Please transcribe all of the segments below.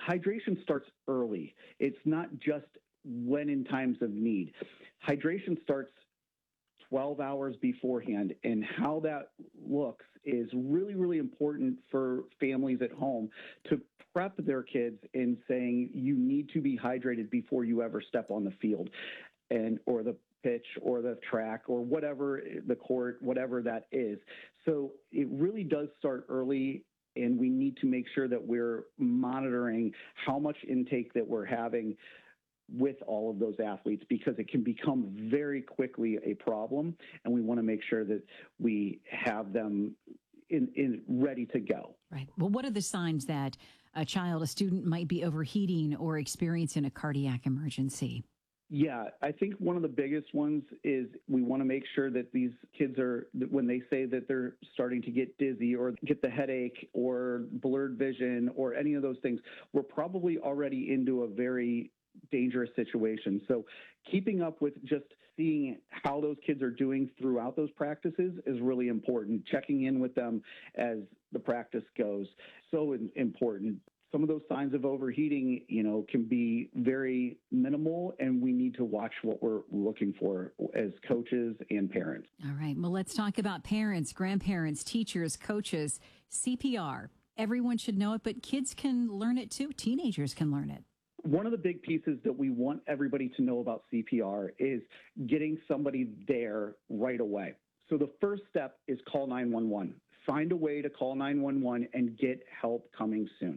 hydration starts early. It's not just when in times of need. Hydration starts 12 hours beforehand, and how that looks is really, really important for families at home to prep their kids in saying you need to be hydrated before you ever step on the field or the pitch or the track or whatever, the court, whatever that is. So it really does start early, and we need to make sure that we're monitoring how much intake that we're having with all of those athletes, because it can become very quickly a problem, and we want to make sure that we have them in ready to go. Right. Well, what are the signs that a student might be overheating or experiencing a cardiac emergency? Yeah, I think one of the biggest ones is we want to make sure that these kids when they say that they're starting to get dizzy or get the headache or blurred vision or any of those things, we're probably already into a very dangerous situation. So keeping up with just seeing how those kids are doing throughout those practices is really important. Checking in with them as the practice goes, so important. Some of those signs of overheating, can be very minimal, and we need to watch what we're looking for as coaches and parents. All right. Well, let's talk about parents, grandparents, teachers, coaches, CPR. Everyone should know it, but kids can learn it too. Teenagers can learn it. One of the big pieces that we want everybody to know about CPR is getting somebody there right away. So the first step is call 911. Find a way to call 911 and get help coming soon.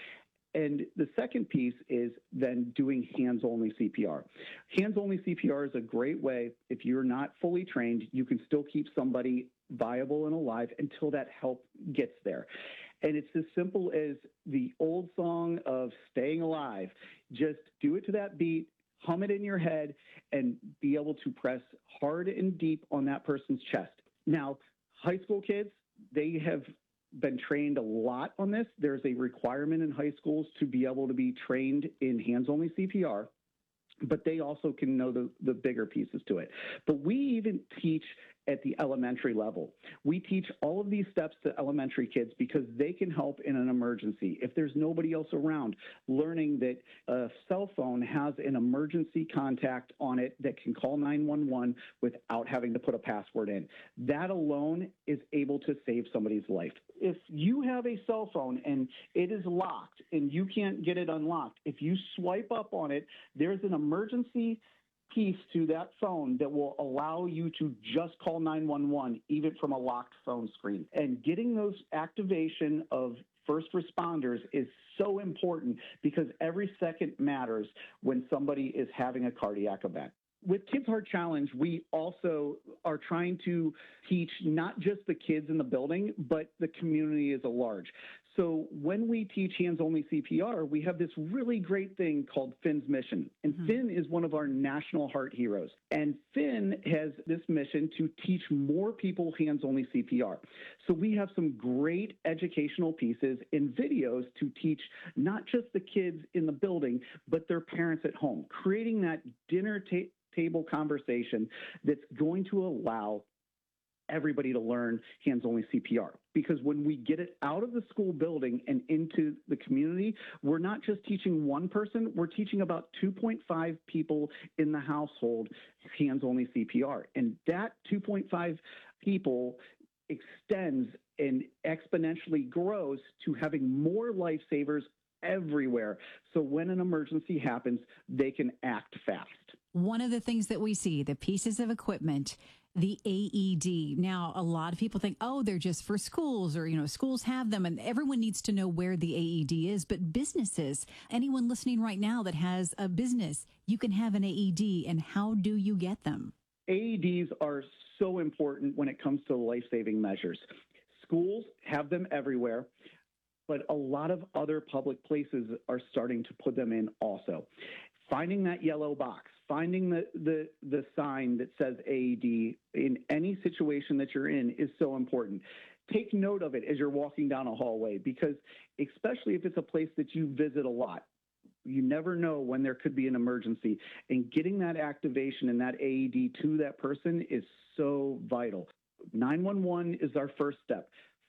And the second piece is then doing hands-only CPR. Hands-only CPR is a great way. If you're not fully trained, you can still keep somebody viable and alive until that help gets there. And it's as simple as the old song of Staying Alive. Just do it to that beat, hum it in your head, and be able to press hard and deep on that person's chest. Now, high school kids, they have been trained a lot on this. There's a requirement in high schools to be able to be trained in hands-only CPR, but they also can know the bigger pieces to it. But we even teach at the elementary level. We teach all of these steps to elementary kids because they can help in an emergency. If there's nobody else around, learning that a cell phone has an emergency contact on it that can call 911 without having to put a password in. That alone is able to save somebody's life. If you have a cell phone and it is locked and you can't get it unlocked, if you swipe up on it, there's an emergency piece to that phone that will allow you to just call 911 even from a locked phone screen. And getting those activation of first responders is so important because every second matters when somebody is having a cardiac event. With Kids Heart Challenge, we also are trying to teach not just the kids in the building, but the community as a large. So when we teach hands-only CPR, we have this really great thing called Finn's Mission. And Finn is one of our national heart heroes. And Finn has this mission to teach more people hands-only CPR. So we have some great educational pieces and videos to teach not just the kids in the building, but their parents at home, creating that dinner table conversation that's going to allow everybody to learn hands-only CPR. Because when we get it out of the school building and into the community, we're not just teaching one person, we're teaching about 2.5 people in the household hands-only CPR. And that 2.5 people extends and exponentially grows to having more lifesavers everywhere. So when an emergency happens, they can act fast. One of the things that we see, the pieces of equipment, the AED. Now, a lot of people think, oh, they're just for schools or, schools have them and everyone needs to know where the AED is. But businesses, anyone listening right now that has a business, you can have an AED. And how do you get them? AEDs are so important when it comes to life-saving measures. Schools have them everywhere, but a lot of other public places are starting to put them in also. Finding that yellow box, finding the sign that says AED in any situation that you're in is so important. Take note of it as you're walking down a hallway because especially if it's a place that you visit a lot, you never know when there could be an emergency. And getting that activation and that AED to that person is so vital. 911 is our first step.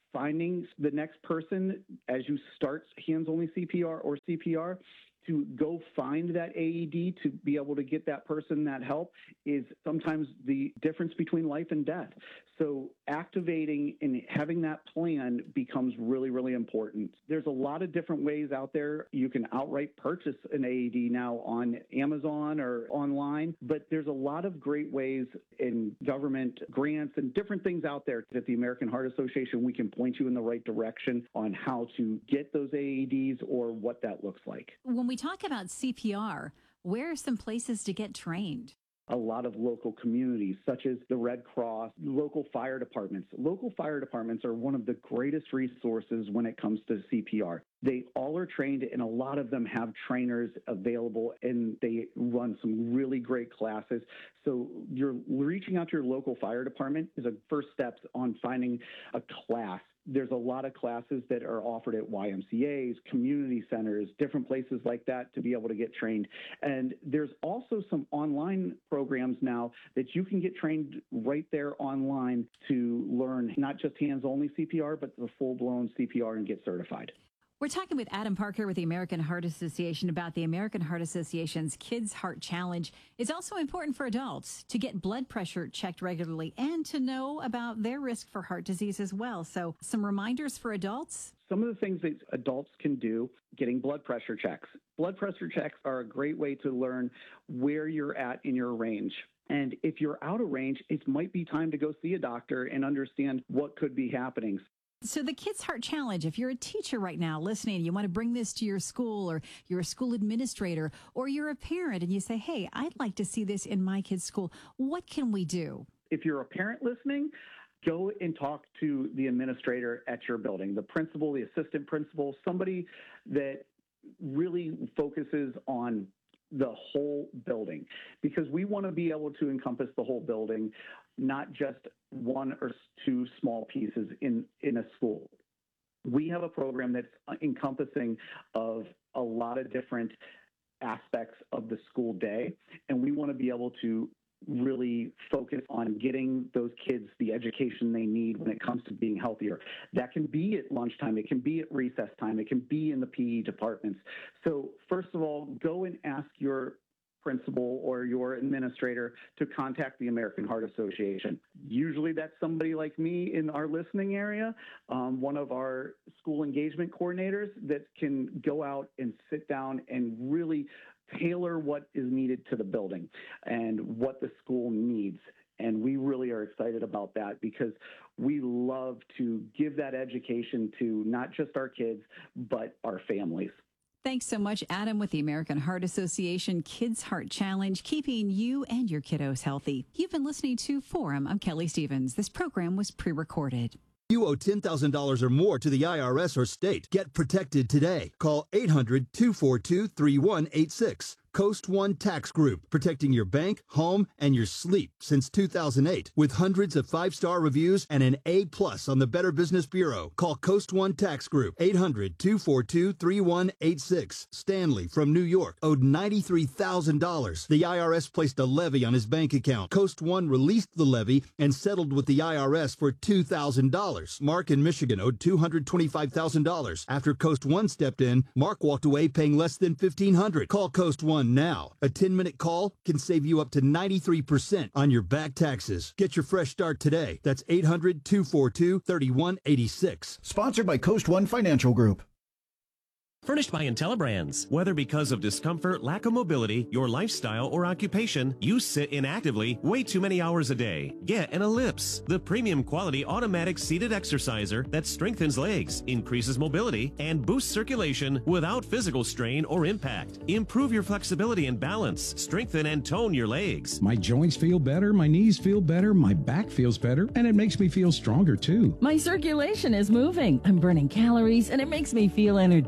finding the next person as you start hands-only CPR or CPR to go find that AED to be able to get that person that help is sometimes the difference between life and death. So activating and having that plan becomes really, really important. There's a lot of different ways out there. You can outright purchase an AED now on Amazon or online, but there's a lot of great ways in government grants and different things out there that the American Heart Association, we can point you in the right direction on how to get those AEDs or what that looks like. When we talk about CPR, where are some places to get trained? A lot of local communities, such as the Red Cross, local fire departments. Local fire departments are one of the greatest resources when it comes to CPR. They all are trained, and a lot of them have trainers available, and they run some really great classes. So you're reaching out to your local fire department is a first step on finding a class. There's a lot of classes that are offered at YMCAs, community centers, different places like that to be able to get trained. And there's also some online programs now that you can get trained right there online to learn not just hands-only CPR, but the full-blown CPR and get certified. We're talking with Adam Parker with the American Heart Association about the American Heart Association's Kids Heart Challenge. It's also important for adults to get blood pressure checked regularly and to know about their risk for heart disease as well. So some reminders for adults. Some of the things that adults can do, getting blood pressure checks. Blood pressure checks are a great way to learn where you're at in your range. And if you're out of range, it might be time to go see a doctor and understand what could be happening. So the Kids Heart Challenge, if you're a teacher right now listening, you want to bring this to your school, or you're a school administrator, or you're a parent and you say, hey, I'd like to see this in my kid's school, what can we do? If you're a parent listening, go and talk to the administrator at your building, the principal, the assistant principal, somebody that really focuses on the whole building, because we want to be able to encompass the whole building, not just one or two small pieces in a school. We have a program that's encompassing of a lot of different aspects of the school day, and we want to be able to really focus on getting those kids the education they need when it comes to being healthier. That can be at lunchtime, it can be at recess time, it can be in the PE departments. So first of all, go and ask your principal or your administrator to contact the American Heart Association. Usually that's somebody like me in our listening area, one of our school engagement coordinators that can go out and sit down and really tailor what is needed to the building and what the school needs. And we really are excited about that because we love to give that education to not just our kids, but our families. Thanks so much, Adam, with the American Heart Association Kids Heart Challenge, keeping you and your kiddos healthy. You've been listening to Forum. I'm Kelly Stevens. This program was pre-recorded. You owe $10,000 or more to the IRS or state. Get protected today. Call 800-242-3186. Coast One Tax Group, protecting your bank, home, and your sleep since 2008. With hundreds of 5-star reviews and an A+ on the Better Business Bureau. Call Coast One Tax Group, 800-242-3186. Stanley from New York owed $93,000. The IRS placed a levy on his bank account. Coast One released the levy and settled with the IRS for $2,000. Mark in Michigan owed $225,000. After Coast One stepped in, Mark walked away paying less than $1,500. Call Coast One now. A 10-minute call can save you up to 93% on your back taxes. Get your fresh start today. That's 800-242-3186. Sponsored by Coast One Financial Group. Furnished by IntelliBrands. Whether because of discomfort, lack of mobility, your lifestyle, or occupation, you sit inactively way too many hours a day. Get an Ellipse, the premium quality automatic seated exerciser that strengthens legs, increases mobility, and boosts circulation without physical strain or impact. Improve your flexibility and balance, strengthen and tone your legs. My joints feel better, my knees feel better, my back feels better, and it makes me feel stronger too. My circulation is moving. I'm burning calories, and it makes me feel energetic.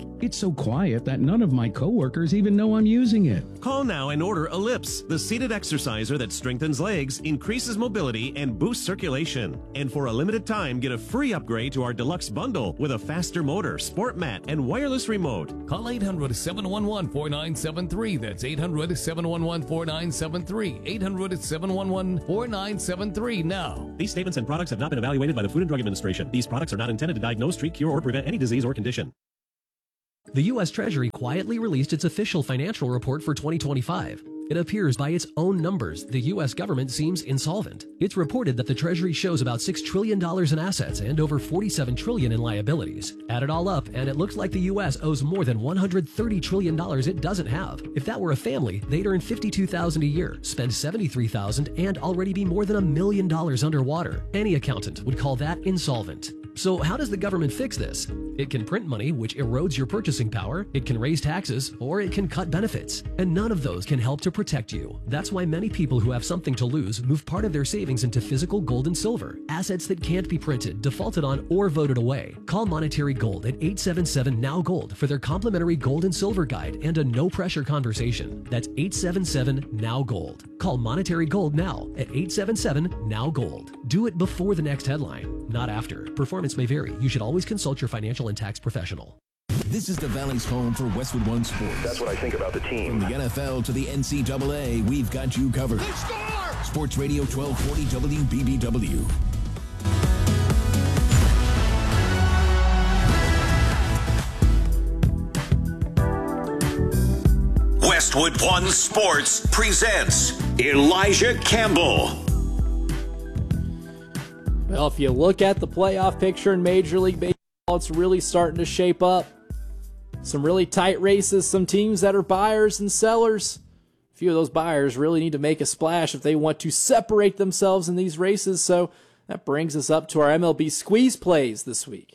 It's so quiet that none of my coworkers even know I'm using it. Call now and order Ellipse, the seated exerciser that strengthens legs, increases mobility, and boosts circulation. And for a limited time, get a free upgrade to our deluxe bundle with a faster motor, sport mat, and wireless remote. Call 800-711-4973. That's 800-711-4973. 800-711-4973 now. These statements and products have not been evaluated by the Food and Drug Administration. These products are not intended to diagnose, treat, cure, or prevent any disease or condition. The U.S. Treasury quietly released its official financial report for 2025. It appears by its own numbers, the U.S. government seems insolvent. It's reported that the Treasury shows about $6 trillion in assets and over $47 trillion in liabilities. Add it all up, and it looks like the U.S. owes more than $130 trillion it doesn't have. If that were a family, they'd earn $52,000 a year, spend $73,000, and already be more than $1 million underwater. Any accountant would call that insolvent. So how does the government fix this? It can print money, which erodes your purchasing power, it can raise taxes, or it can cut benefits. And none of those can help to protect you. That's why many people who have something to lose move part of their savings into physical gold and silver, assets that can't be printed, defaulted on, or voted away. Call Monetary Gold at 877-NOW-GOLD for their complimentary gold and silver guide and a no-pressure conversation. That's 877-NOW-GOLD. Call Monetary Gold now at 877-NOW-GOLD. Do it before the next headline, not after. Performance may vary. You should always consult your financial and tax professional. This is the Valley's home for Westwood One Sports. That's what I think about the team. From the NFL to the NCAA, we've got you covered. They score! Sports Radio 1240 WBBW. Westwood One Sports presents Elijah Campbell. Well, if you look at the playoff picture in Major League Baseball, it's really starting to shape up. Some really tight races, some teams that are buyers and sellers. A few of those buyers really need to make a splash if they want to separate themselves in these races. So that brings us up to our MLB squeeze plays this week.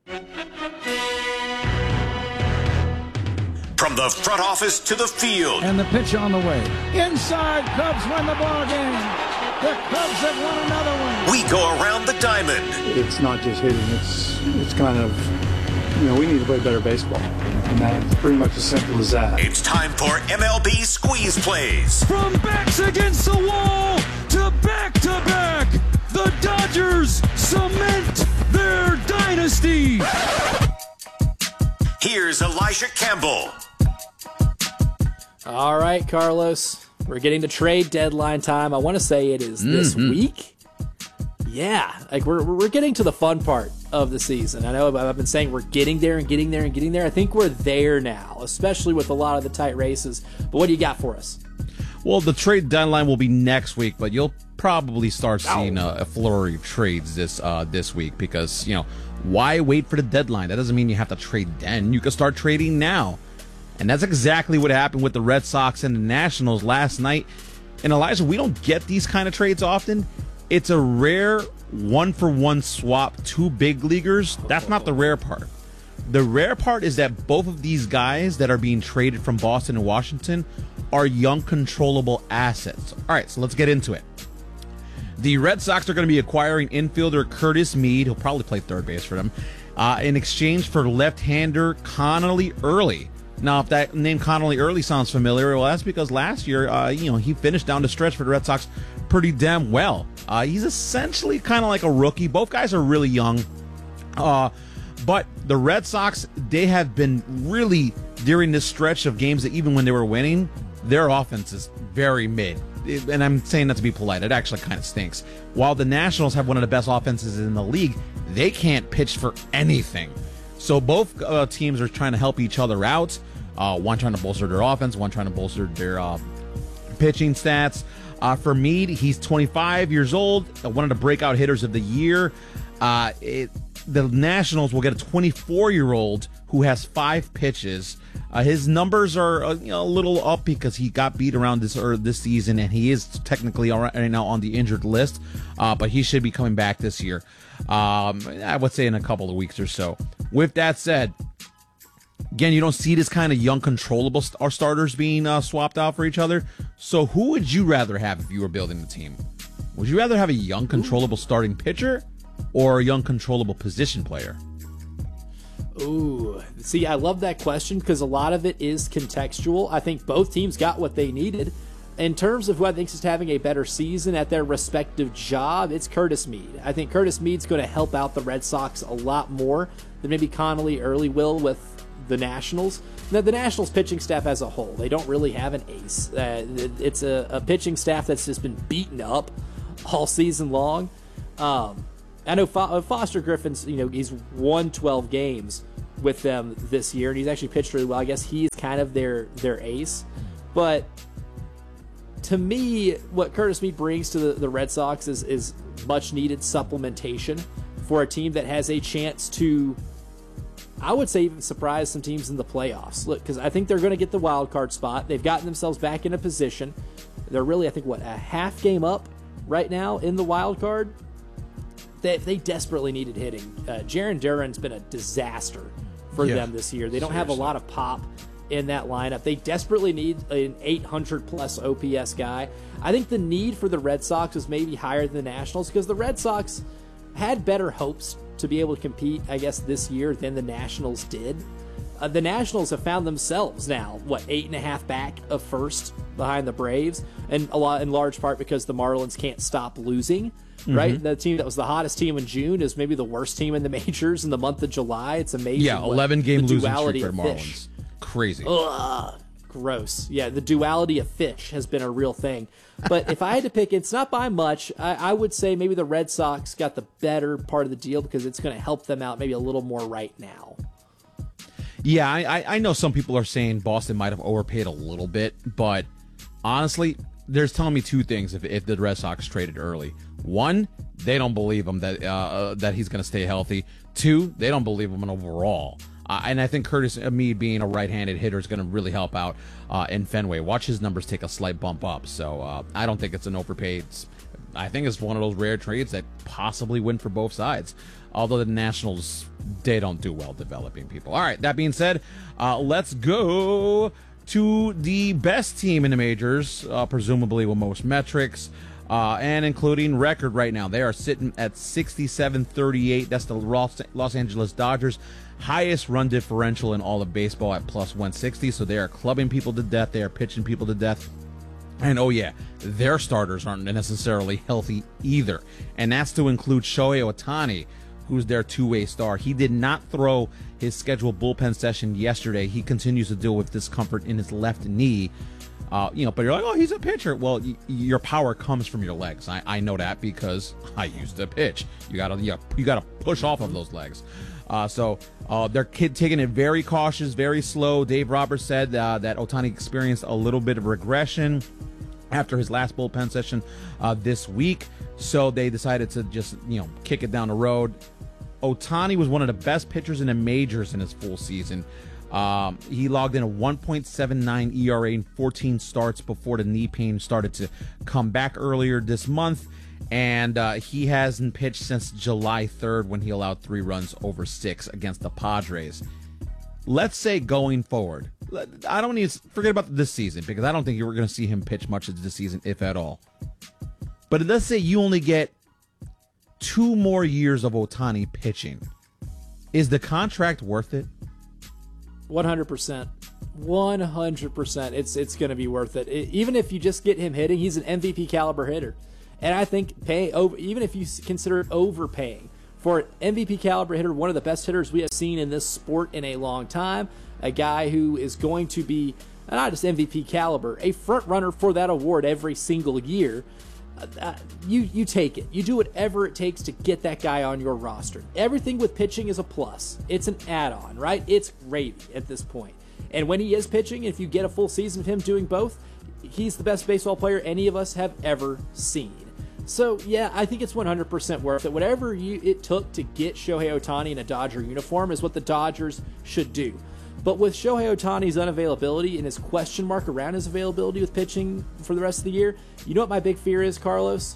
From the front office to the field. And the pitch on the way. Inside, Cubs win the ball game. The Cubs have won another one. We go around the diamond. It's not just hitting. It's kind of, we need to play better baseball. And that's pretty much as simple as that. It's time for MLB Squeeze Plays. From backs against the wall to back, the Dodgers cement their dynasty. Here's Elijah Campbell. All right, Carlos. We're getting to trade deadline time. I want to say it is this week. Yeah, like we're getting to the fun part of the season. I know I've been saying we're getting there and getting there and getting there. I think we're there now, especially with a lot of the tight races. But what do you got for us? Well, the trade deadline will be next week, but you'll probably start seeing a flurry of trades this week because, why wait for the deadline? That doesn't mean you have to trade then. You can start trading now. And that's exactly what happened with the Red Sox and the Nationals last night. And Elijah, we don't get these kind of trades often. It's a rare one-for-one swap, two big leaguers. That's not the rare part. The rare part is that both of these guys that are being traded from Boston and Washington are young, controllable assets. All right, so let's get into it. The Red Sox are going to be acquiring infielder Curtis Mead, who'll probably play third base for them, in exchange for left-hander Connolly Early. Now, if that name Connolly Early sounds familiar, well, that's because last year, he finished down the stretch for the Red Sox pretty damn well. He's essentially kind of like a rookie. Both guys are really young. But the Red Sox, they have been really, during this stretch of games that even when they were winning, their offense is very mid. And I'm saying that to be polite. It actually kind of stinks. While the Nationals have one of the best offenses in the league, they can't pitch for anything. So both teams are trying to help each other out. One trying to bolster their offense, one trying to bolster their pitching stats. For Mead, he's 25 years old, one of the breakout hitters of the year. The Nationals will get a 24-year-old who has 5 pitches. His numbers are a little up because he got beat around this season, and he is technically right now on the injured list. But he should be coming back this year. I would say in a couple of weeks or so. With that said, again, you don't see this kind of young, controllable starters being swapped out for each other. So who would you rather have if you were building the team? Would you rather have a young, controllable starting pitcher or a young, controllable position player? Ooh, see, I love that question because a lot of it is contextual. I think both teams got what they needed. In terms of who I think is having a better season at their respective job, it's Curtis Mead. I think Curtis Mead's going to help out the Red Sox a lot more than maybe Connolly Early will with the Nationals. Now, the Nationals pitching staff as a whole, they don't really have an ace. It's a pitching staff that's just been beaten up all season long. I know Foster Griffin's, he's won 12 games with them this year, and he's actually pitched really well. I guess he's kind of their ace. But to me, what Curtis Mead brings to the Red Sox is much-needed supplementation for a team that has a chance to, I would say, even surprise some teams in the playoffs. Look, because I think they're going to get the wild card spot. They've gotten themselves back in a position. They're really, I think, a half game up right now in the wild card. They desperately needed hitting. Jarren Duran's been a disaster for them this year. They don't have a lot of pop in that lineup. They desperately need an 800-plus OPS guy. I think the need for the Red Sox is maybe higher than the Nationals because the Red Sox had better hopes to be able to compete, I guess, this year than the Nationals did. The Nationals have found themselves now, 8.5 back of first behind the Braves, and in large part because the Marlins can't stop losing. Right? The team that was the hottest team in June is maybe the worst team in the majors in the month of July. It's amazing. Yeah, 11-game losing duality streak for the Marlins. Fish. Crazy. Ugh, gross. Yeah, the duality of fish has been a real thing. But if I had to pick, it's not by much. I would say maybe the Red Sox got the better part of the deal because it's going to help them out maybe a little more right now. Yeah, I know some people are saying Boston might have overpaid a little bit, but honestly, there's telling me two things if the Red Sox traded early. One, they don't believe him that he's going to stay healthy. Two, they don't believe him overall. And I think Curtis Mead being a right-handed hitter is going to really help out in Fenway. Watch his numbers take a slight bump up. So I don't think it's an overpaid. I think it's one of those rare trades that possibly win for both sides. Although the Nationals, they don't do well developing people. All right, that being said, let's go to the best team in the majors, presumably with most metrics, and including record right now. They are sitting at 67-38. That's the Los Angeles Dodgers. Highest run differential in all of baseball at plus 160. So they are clubbing people to death. They are pitching people to death. And oh yeah, their starters aren't necessarily healthy either. And that's to include Shohei Ohtani, who's their two-way star. He did not throw his scheduled bullpen session yesterday. He continues to deal with discomfort in his left knee. But you're like, oh, he's a pitcher. Well, your power comes from your legs. I know that because I used to pitch. You gotta push off of those legs. So they're taking it very cautious, very slow. Dave Roberts said that Ohtani experienced a little bit of regression after his last bullpen session this week. So they decided to just, kick it down the road. Ohtani was one of the best pitchers in the majors in his full season. He logged in a 1.79 ERA in 14 starts before the knee pain started to come back earlier this month. And he hasn't pitched since July 3rd when he allowed 3 runs over 6 against the Padres. Let's say going forward, I don't need to forget about this season because I don't think you're going to see him pitch much this season, if at all. But let's say you only get 2 more years of Ohtani pitching. Is the contract worth it? 100%. 100%. It's going to be worth it. Even if you just get him hitting, he's an MVP caliber hitter. And I think even if you consider overpaying for an MVP caliber hitter, one of the best hitters we have seen in this sport in a long time, a guy who is going to be not just MVP caliber, a front runner for that award every single year, you take it. You do whatever it takes to get that guy on your roster. Everything with pitching is a plus. It's an add-on, right? It's gravy at this point. And when he is pitching, if you get a full season of him doing both, he's the best baseball player any of us have ever seen. So, yeah, I think it's 100% worth it. Whatever it took to get Shohei Ohtani in a Dodger uniform is what the Dodgers should do. But with Shohei Ohtani's unavailability and his question mark around his availability with pitching for the rest of the year, you know what my big fear is, Carlos?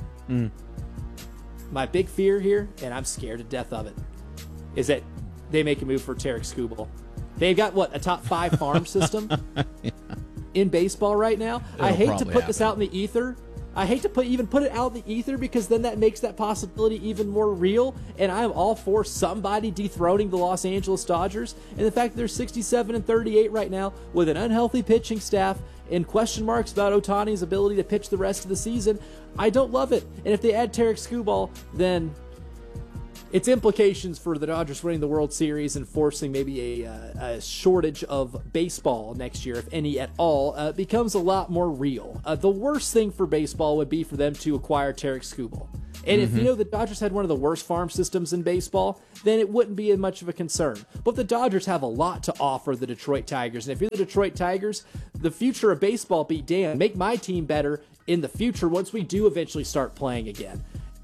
My big fear here, and I'm scared to death of it, is that they make a move for Tarik Skubal. They've got, a top 5 farm system in baseball right now? I hate to put this out in the ether, I hate to even put it out in the ether because then that makes that possibility even more real, and I'm all for somebody dethroning the Los Angeles Dodgers. And the fact that they're 67-38 right now with an unhealthy pitching staff and question marks about Ohtani's ability to pitch the rest of the season, I don't love it. And if they add Tarek Skubal, then its implications for the Dodgers winning the World Series and forcing maybe a shortage of baseball next year, if any at all, becomes a lot more real. The worst thing for baseball would be for them to acquire Tarek Skubal. And if the Dodgers had one of the worst farm systems in baseball, then it wouldn't be as much of a concern. But the Dodgers have a lot to offer the Detroit Tigers. And if you're the Detroit Tigers, the future of baseball be damned. Make my team better in the future once we do eventually start playing again.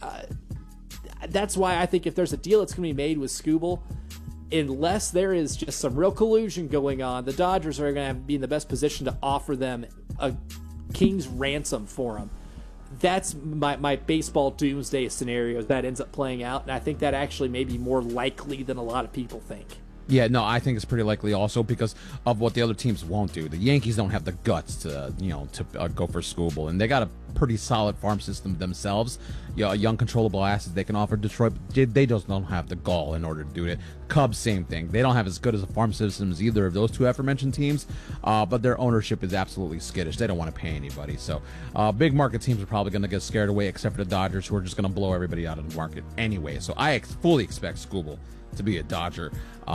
That's why I think if there's a deal that's going to be made with Skubal, unless there is just some real collusion going on, the Dodgers are going to be in the best position to offer them a king's ransom for him. That's my baseball doomsday scenario that ends up playing out, and I think that actually may be more likely than a lot of people think. Yeah, no, I think it's pretty likely also because of what the other teams won't do. The Yankees don't have the guts to, go for Skubal, and they got a pretty solid farm system themselves. Young, controllable assets they can offer. Detroit, they just don't have the gall in order to do it. Cubs, same thing. They don't have as good as a farm system as either of those two aforementioned teams, but their ownership is absolutely skittish. They don't want to pay anybody. So big market teams are probably going to get scared away, except for the Dodgers, who are just going to blow everybody out of the market anyway. So I fully expect Skubal to be a Dodger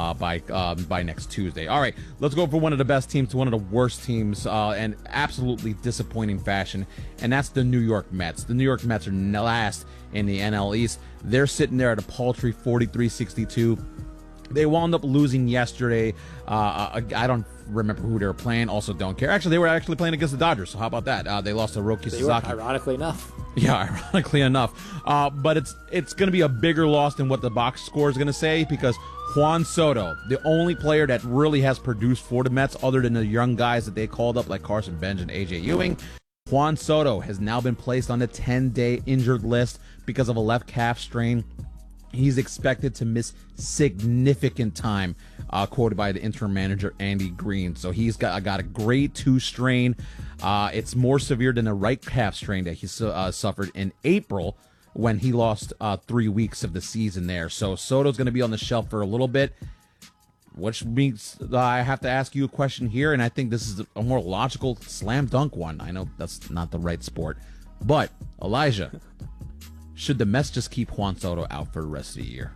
by next Tuesday. All right, let's go from one of the best teams to one of the worst teams and absolutely disappointing fashion, and that's the New York Mets. The New York Mets are last in the NL East. They're sitting there at a paltry 43-62. They wound up losing yesterday. I don't remember who they were playing. Also, don't care. Actually, they were actually playing against the Dodgers, so how about that? They lost to Roki Sasaki. Ironically enough. Yeah, ironically enough. But it's going to be a bigger loss than what the box score is going to say, because Juan Soto, the only player that really has produced for the Mets other than the young guys that they called up like Carson Bench and A.J. Ewing, Juan Soto has now been placed on the 10-day injured list because of a left calf strain. He's expected to miss significant time, quoted by the interim manager, Andy Green. So he's got a grade 2 strain. It's more severe than a right calf strain that he suffered in April when he lost 3 weeks of the season there. So Soto's going to be on the shelf for a little bit, which means I have to ask you a question here, and I think this is a more logical slam dunk one. I know that's not the right sport, but Elijah, should the Mets just keep Juan Soto out for the rest of the year?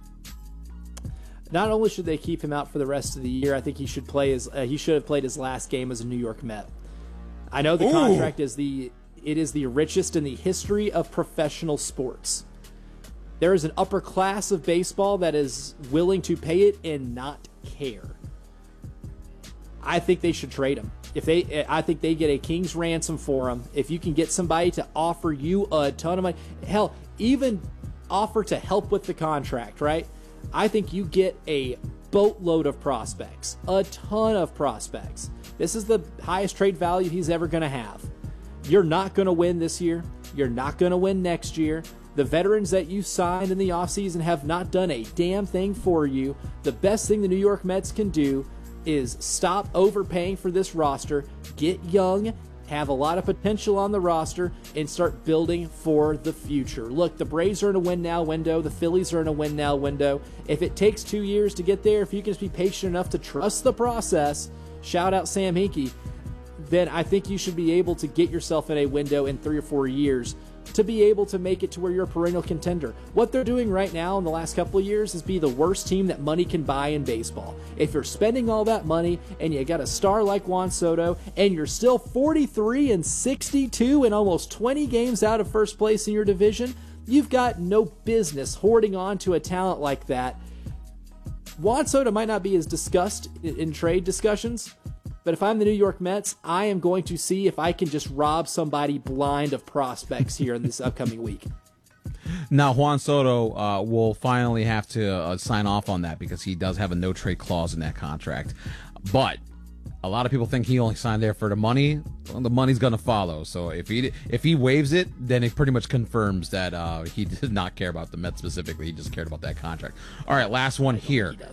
Not only should they keep him out for the rest of the year, I think he should have played his last game as a New York Met. I know the contract is the richest in the history of professional sports. There is an upper class of baseball that is willing to pay it and not care. I think they should trade him. I think they get a king's ransom for him. If you can get somebody to offer you a ton of money, hell, even offer to help with the contract, right? I think you get a boatload of prospects, a ton of prospects. This is the highest trade value he's ever going to have. You're not going to win this year. You're not going to win next year. The veterans that you signed in the offseason have not done a damn thing for you. The best thing the New York Mets can do is stop overpaying for this roster, get young, have a lot of potential on the roster, and start building for the future. Look, the Braves are in a win-now window. The Phillies are in a win-now window. If it takes 2 years to get there, if you can just be patient enough to trust the process, shout out Sam Hinkie, then I think you should be able to get yourself in a window in 3 or 4 years to be able to make it to where you're a perennial contender. What they're doing right now in the last couple of years is be the worst team that money can buy in baseball. If you're spending all that money and you got a star like Juan Soto and you're still 43-62 and almost 20 games out of first place in your division, you've got no business hoarding on to a talent like that. Juan Soto might not be as discussed in trade discussions, but if I'm the New York Mets, I am going to see if I can just rob somebody blind of prospects here in this upcoming week. Now, Juan Soto will finally have to sign off on that because he does have a no-trade clause in that contract. But a lot of people think he only signed there for the money. Well, the money's going to follow. So if he waives it, then it pretty much confirms that he did not care about the Mets specifically. He just cared about that contract. All right, last one here. He does.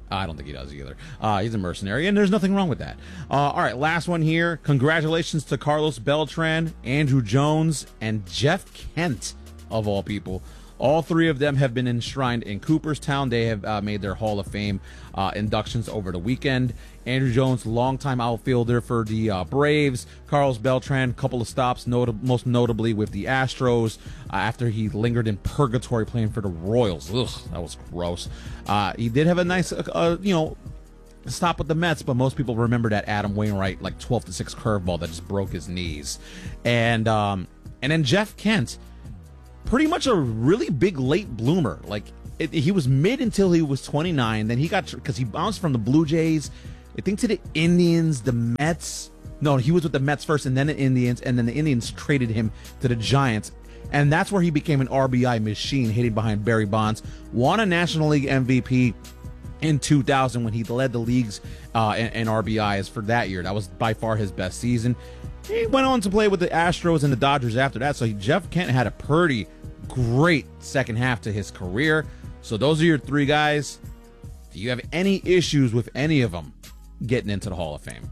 I don't think he does either. He's a mercenary, and there's nothing wrong with that. All right, last one here. Congratulations to Carlos Beltran, Andrew Jones, and Jeff Kent, of all people. All three of them have been enshrined in Cooperstown. They have made their Hall of Fame inductions over the weekend. Andrew Jones, longtime outfielder for the Braves. Carlos Beltran, couple of stops, most notably with the Astros, after he lingered in purgatory playing for the Royals. Ugh, that was gross. He did have a nice, stop with the Mets, but most people remember that Adam Wainwright, 12-6 curveball that just broke his knees. And then Jeff Kent, pretty much a really big late bloomer. He was mid until he was 29. Then he got, because he bounced from the Blue Jays, I think, to the Indians, the Mets. No, he was with the Mets first and then the Indians, and then the Indians traded him to the Giants. And that's where he became an RBI machine, hitting behind Barry Bonds. Won a National League MVP in 2000 when he led the leagues in RBIs for that year. That was by far his best season. He went on to play with the Astros and the Dodgers after that. So Jeff Kent had a pretty great second half to his career. So those are your three guys. Do you have any issues with any of them getting into the Hall of Fame?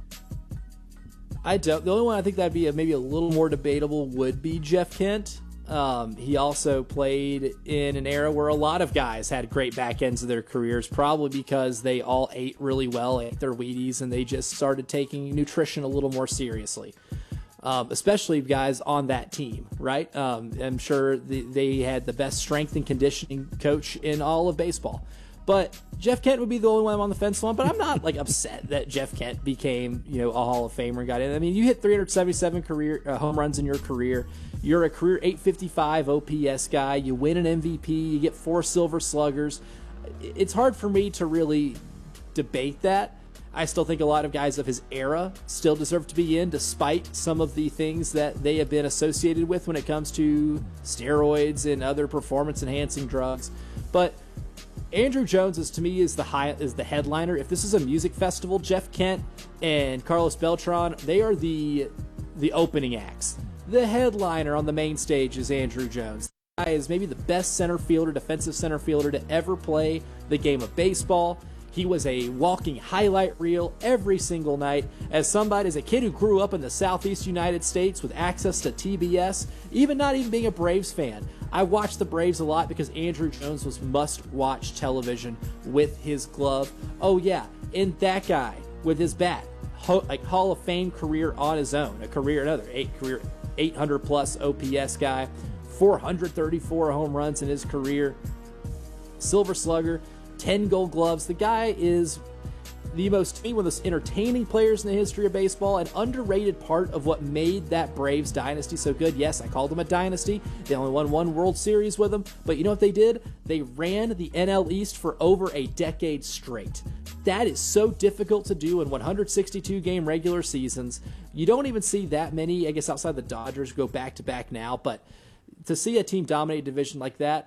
I don't. The only one I think that'd be maybe a little more debatable would be Jeff Kent. He also played in an era where a lot of guys had great back ends of their careers, probably because they all ate really well, ate their Wheaties, and they just started taking nutrition a little more seriously. Especially guys on that team, right? I'm sure they had the best strength and conditioning coach in all of baseball. But Jeff Kent would be the only one I'm on the fence on. But I'm not upset that Jeff Kent became a Hall of Famer and got in. I mean, you hit 377 career home runs in your career. You're a career 855 OPS guy. You win an MVP. You get 4 Silver Sluggers. It's hard for me to really debate that. I still think a lot of guys of his era still deserve to be in, despite some of the things that they have been associated with when it comes to steroids and other performance-enhancing drugs. But Andrew Jones is the headliner. If this is a music festival, Jeff Kent and Carlos Beltran, they are the opening acts. The headliner on the main stage is Andrew Jones. The guy is maybe the best center fielder, defensive center fielder to ever play the game of baseball. He was a walking highlight reel every single night. As a kid who grew up in the Southeast United States with access to TBS, not even being a Braves fan, I watched the Braves a lot because Andrew Jones was must-watch television with his glove. Oh yeah, and that guy with his bat, Hall of Fame career on his own, another 800-plus OPS guy, 434 home runs in his career, Silver Slugger, 10 Gold Gloves. The guy is one of the most entertaining players in the history of baseball, an underrated part of what made that Braves dynasty so good. Yes, I called them a dynasty. They only won 1 World Series with them, but you know what they did? They ran the NL East for over a decade straight. That is so difficult to do in 162-game regular seasons. You don't even see that many, I guess, outside the Dodgers go back-to-back now, but to see a team dominate a division like that,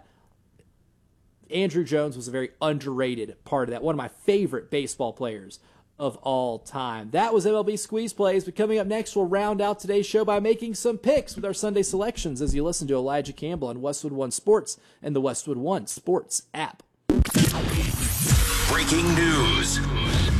Andrew Jones was a very underrated part of that. One of my favorite baseball players of all time. That was MLB Squeeze Plays, but coming up next, we'll round out today's show by making some picks with our Sunday selections as you listen to Elijah Campbell on Westwood One Sports and the Westwood One Sports app. Breaking news.